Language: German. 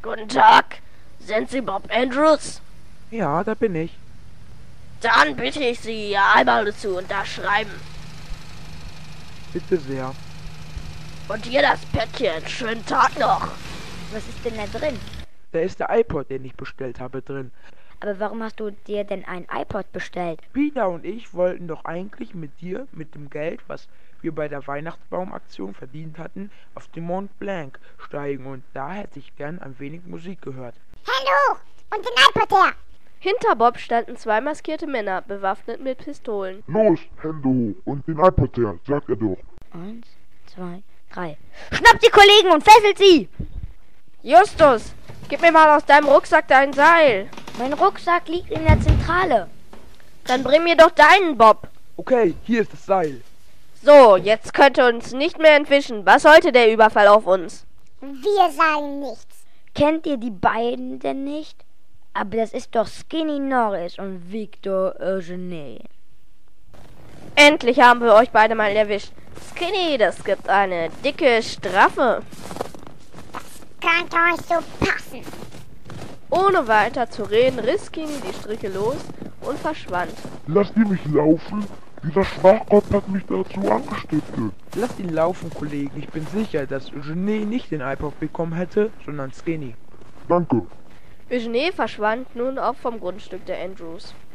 Guten Tag. Sind Sie Bob Andrews? Ja, da bin ich. Dann bitte ich Sie, Ihr einmal zu unterschreiben. Bitte sehr. Und hier das Päckchen. Schönen Tag noch. Was ist denn da drin? Da ist der iPod, den ich bestellt habe, drin. Aber warum hast du dir denn ein iPod bestellt? Peter und ich wollten doch eigentlich mit dir, mit dem Geld, was wir bei der Weihnachtsbaumaktion verdient hatten, auf den Mont Blanc steigen. Und da hätte ich gern ein wenig Musik gehört. Hallo! Und den iPod her! Hinter Bob standen zwei maskierte Männer, bewaffnet mit Pistolen. Los, Hände hoch und den iPod her, sagt er doch. 1, 2, 3. Schnappt die Kollegen und fesselt sie! Justus, gib mir mal aus deinem Rucksack dein Seil. Mein Rucksack liegt in der Zentrale. Dann bring mir doch deinen, Bob. Okay, hier ist das Seil. So, jetzt könnte uns nicht mehr entwischen. Was sollte der Überfall auf uns? Wir sagen nichts. Kennt ihr die beiden denn nicht? Aber das ist doch Skinny Norris und Victor Eugene. Endlich haben wir euch beide mal erwischt. Skinny, das gibt eine dicke Strafe. Könnte euch so passen. Ohne weiter zu reden, riss Skinny die Stricke los und verschwand. Lasst ihr mich laufen? Dieser Schwachkopf hat mich dazu angestiftet. Lasst ihn laufen, Kollegen. Ich bin sicher, dass Eugenie nicht den iPod bekommen hätte, sondern Skinny. Danke. Eugene verschwand nun auch vom Grundstück der Andrews.